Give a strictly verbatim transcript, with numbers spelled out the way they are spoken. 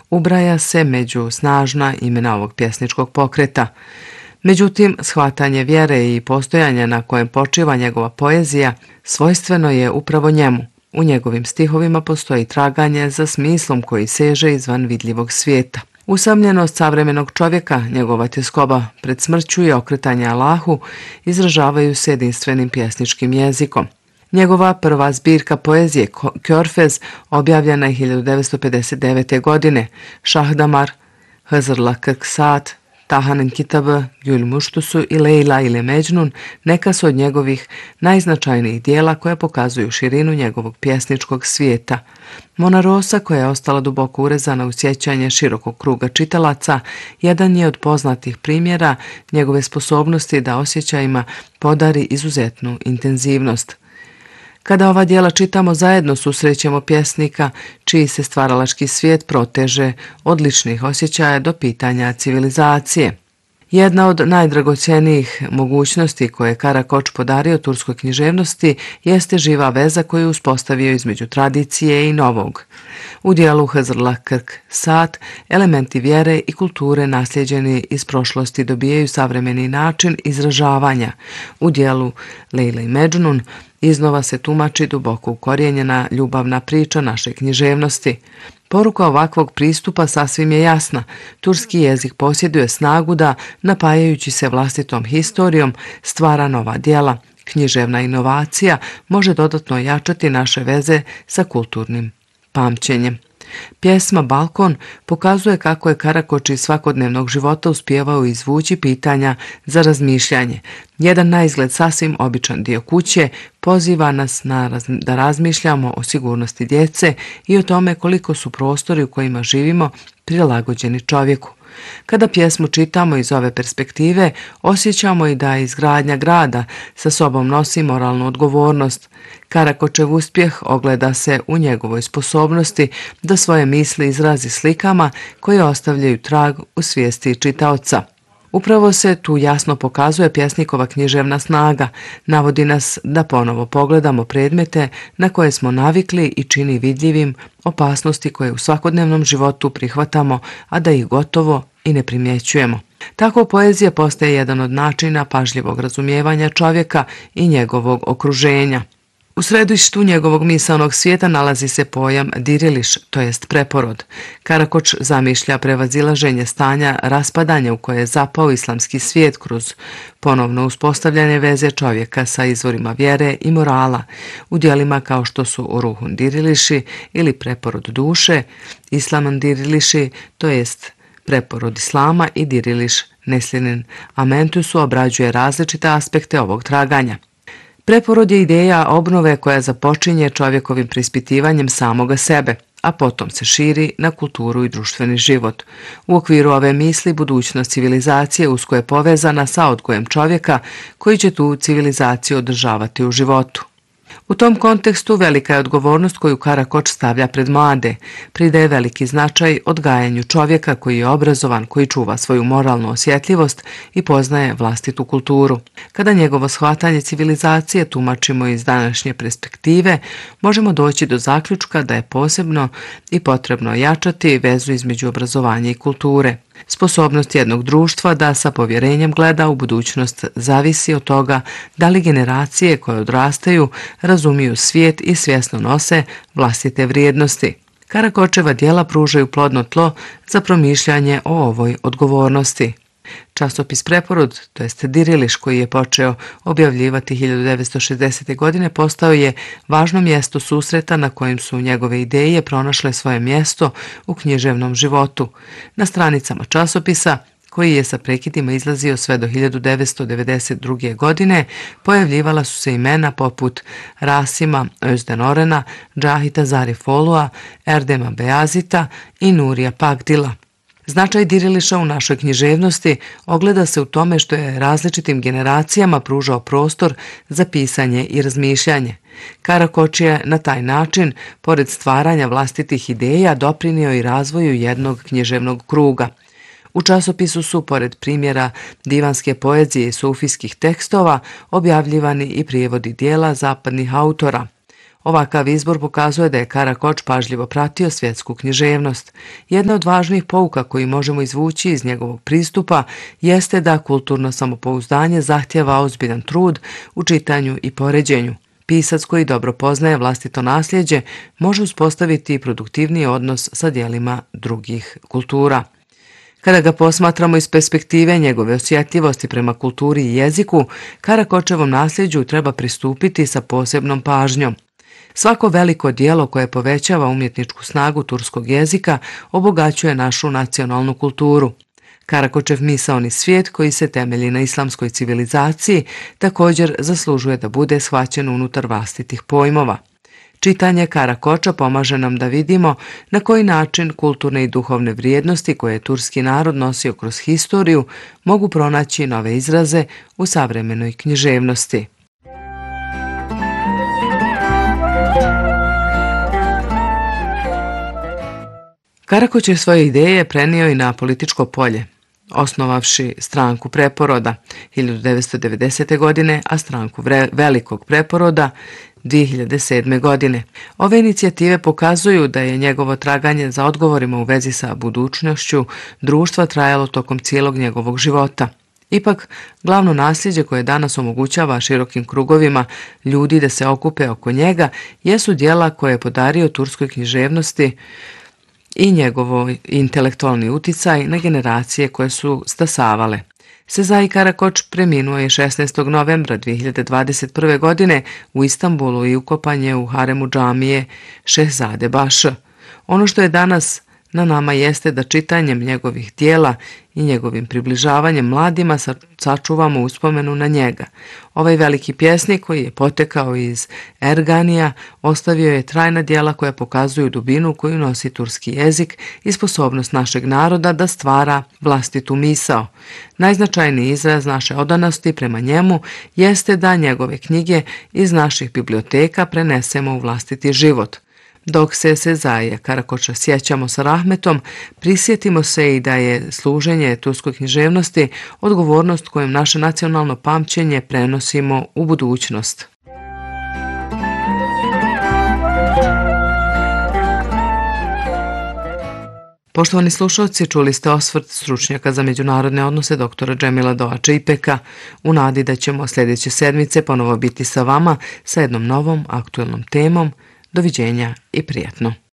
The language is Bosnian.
ubraja se među snažna imena ovog pjesničkog pokreta. Međutim, shvatanje vjere i postojanja na kojem počiva njegova poezija svojstveno je upravo njemu. U njegovim stihovima postoji traganje za smislom koji seže izvan vidljivog svijeta. Usamljenost savremenog čovjeka, njegova tjeskoba pred smrću i okretanje Allahu izražavaju se jedinstvenim pjesničkim jezikom. Njegova prva zbirka poezije Körfez objavljena je hiljadu devetsto pedeset devete. godine. Šahdamar, Hızırla kırk saat, Tahanin kitabı, Gül Muštusu i Lejla ili Međnun neka su od njegovih najznačajnijih dijela koja pokazuju širinu njegovog pjesničkog svijeta. Mona Rosa, koja je ostala duboko urezana u sjećanje širokog kruga čitalaca, jedan je od poznatih primjera njegove sposobnosti da osjećajima podari izuzetnu intenzivnost. Kada ova dijela čitamo, zajedno susrećemo pjesnika čiji se stvaralački svijet proteže od ličnih osjećaja do pitanja civilizacije. Jedna od najdragocjenijih mogućnosti koje je Karakoč podario turskoj književnosti jeste živa veza koju je uspostavio između tradicije i novog. U dijelu Hızırla kırk saat elementi vjere i kulture nasljeđeni iz prošlosti dobijaju savremeni način izražavanja. U dijelu Lejla i Međnun iznova se tumači duboko ukorijenjena ljubavna priča naše književnosti. Poruka ovakvog pristupa sasvim je jasna. Turski jezik posjeduje snagu da, napajajući se vlastitom historijom, stvara nova djela. Književna inovacija može dodatno jačati naše veze sa kulturnim pamćenjem. Pjesma Balkon pokazuje kako je Karakoč iz svakodnevnog života uspijevao izvući pitanja za razmišljanje. Jedan naizgled sasvim običan dio kuće poziva nas na raz, da razmišljamo o sigurnosti djece i o tome koliko su prostori u kojima živimo prilagođeni čovjeku. Kada pjesmu čitamo iz ove perspektive, osjećamo i da izgradnja grada sa sobom nosi moralnu odgovornost. Karakočev uspjeh ogleda se u njegovoj sposobnosti da svoje misli izrazi slikama koje ostavljaju trag u svijesti čitaoca. Upravo se tu jasno pokazuje pjesnikova književna snaga, navodi nas da ponovo pogledamo predmete na koje smo navikli i čini vidljivim opasnosti koje u svakodnevnom životu prihvatamo, a da ih gotovo i ne primjećujemo. Tako poezija postaje jedan od načina pažljivog razumijevanja čovjeka i njegovog okruženja. U središtu njegovog misaonog svijeta nalazi se pojam diriliš, to jest preporod. Karakoč zamišlja prevazilaženje stanja raspadanja u koje je zapao islamski svijet kroz ponovno uspostavljanje veze čovjeka sa izvorima vjere i morala. U djelima kao što su Ruhun diriliši ili preporod duše, Islaman diriliši, to jest preporod islama i diriliš neslinin Amentusu obrađuje različite aspekte ovog traganja. Preporod je ideja obnove koja započinje čovjekovim preispitivanjem samoga sebe, a potom se širi na kulturu i društveni život. U okviru ove misli budućnost civilizacije usko je povezana sa odgojem čovjeka koji će tu civilizaciju održavati u životu. U tom kontekstu velika je odgovornost koju Karakoč stavlja pred mlade, pridaje veliki značaj odgajanju čovjeka koji je obrazovan, koji čuva svoju moralnu osjetljivost i poznaje vlastitu kulturu. Kada njegovo shvatanje civilizacije tumačimo iz današnje perspektive, možemo doći do zaključka da je posebno i potrebno jačati vezu između obrazovanja i kulture. Sposobnost jednog društva da sa povjerenjem gleda u budućnost zavisi od toga da li generacije koje odrastaju razumiju svijet i svjesno nose vlastite vrijednosti. Karakočeva djela pružaju plodno tlo za promišljanje o ovoj odgovornosti. Časopis Preporod, to jest Diriliš, koji je počeo objavljivati hiljadu devetsto šezdesete. godine, postao je važno mjesto susreta na kojem su njegove ideje pronašle svoje mjesto u književnom životu. Na stranicama časopisa, koji je sa prekidima izlazio sve do hiljadu devetsto devedeset druge. godine, pojavljivala su se imena poput Rasima Özdenorena, Džahita Zarifolua, Erdema Beyazita i Nurija Pagdila. Značaj Diriliša u našoj književnosti ogleda se u tome što je različitim generacijama pružao prostor za pisanje i razmišljanje. Karakoč je na taj način, pored stvaranja vlastitih ideja, doprinio i razvoju jednog književnog kruga. U časopisu su, pored primjera divanske poezije i sufijskih tekstova, objavljivani i prijevodi dijela zapadnih autora. Ovakav izbor pokazuje da je Karakoč pažljivo pratio svjetsku književnost. Jedna od važnijih pouka koju možemo izvući iz njegovog pristupa jeste da kulturno samopouzdanje zahtjeva ozbiljan trud u čitanju i poređenju. Pisac koji dobro poznaje vlastito nasljeđe može uspostaviti produktivniji odnos sa dijelima drugih kultura. Kada ga posmatramo iz perspektive njegove osjetljivosti prema kulturi i jeziku, Karakočevom nasljeđu treba pristupiti sa posebnom pažnjom. Svako veliko djelo koje povećava umjetničku snagu turskog jezika obogaćuje našu nacionalnu kulturu. Karakočev misaoni svijet koji se temelji na islamskoj civilizaciji također zaslužuje da bude shvaćen unutar vlastitih pojmova. Čitanje Karakoča pomaže nam da vidimo na koji način kulturne i duhovne vrijednosti koje je turski narod nosio kroz historiju mogu pronaći nove izraze u savremenoj književnosti. Karakoč je svoje ideje prenio i na političko polje, osnovavši stranku preporoda hiljadu devetsto devedesete. godine, a stranku velikog preporoda dvije hiljade sedme. godine. Ove inicijative pokazuju da je njegovo traganje za odgovorima u vezi sa budućnošću društva trajalo tokom cijelog njegovog života. Ipak, glavno nasljeđe koje danas omogućava širokim krugovima ljudi da se okupe oko njega jesu djela koje je podario turskoj književnosti i njegovo intelektualni uticaj na generacije koje su stasavale. Sezai Karakoč preminuo je šesnaestog novembra dvije hiljade dvadeset prve. godine u Istanbulu i ukopan je u haremu džamije Šehzade Baš. Ono što je danas na nama jeste da čitanjem njegovih dijela i njegovim približavanjem mladima sačuvamo uspomenu na njega. Ovaj veliki pjesnik koji je potekao iz Erganija ostavio je trajna djela koja pokazuju dubinu koju nosi turski jezik i sposobnost našeg naroda da stvara vlastitu misao. Najznačajniji izraz naše odanosti prema njemu jeste da njegove knjige iz naših biblioteka prenesemo u vlastiti život. Dok se Sezaija Karakoča sjećamo sa rahmetom, prisjetimo se i da je služenje turskoj književnosti odgovornost kojom naše nacionalno pamćenje prenosimo u budućnost. Poštovani slušalci, čuli ste osvrt stručnjaka za međunarodne odnose doktora Džemila Doača Ipeka. U nadi da ćemo sljedeće sedmice ponovo biti sa vama sa jednom novom aktuelnom temom. Doviđenja i prijatno.